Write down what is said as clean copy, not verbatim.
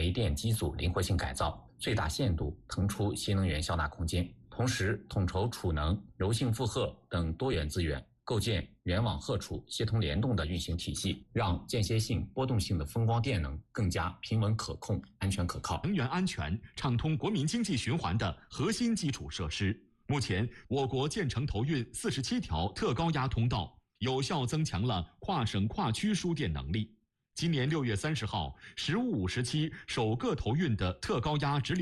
煤电机组灵活性改造，最大限度腾出新能源消纳空间，同时统筹储能、柔性负荷等多元资源，构建源网荷储协同联动的运行体系，让间歇性、波动性的风光电能更加平稳可控、安全可靠。 能源安全畅通国民经济循环的核心基础设施。目前，我国建成投运47条特高压通道，有效增强了跨省跨区输电能力。今年6月30号，15、57首个投运的特高压直流